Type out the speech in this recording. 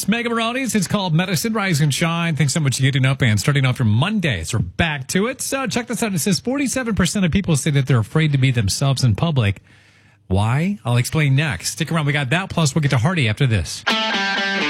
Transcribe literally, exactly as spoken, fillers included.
It's Mega Morales. It's called Medicine, Rise and Shine. Thanks so much for getting up and starting off your Monday. So we're back to it. So check this out. It says forty-seven percent of people say that they're afraid to be themselves in public. Why? I'll explain next. Stick around. We got that. Plus, we'll get to Hardy after this.